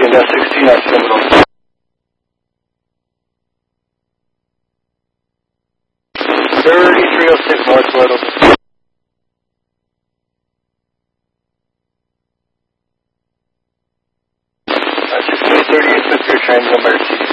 got 16 at Seminole. 3306 North Florida. 38 with your transit number